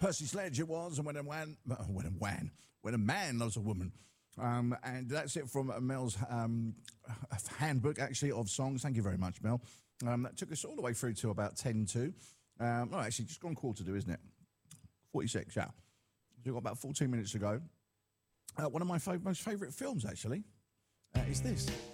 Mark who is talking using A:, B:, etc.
A: Percy Sledge it was, and when a man loves a woman. And that's it from Mel's handbook, actually, of songs. Thank you very much, Mel. That took us all the way through to about 10 to. No, actually, just gone quarter to, isn't it? 46, yeah. So we've got about 14 minutes to go. One of my most favourite films, actually, is this.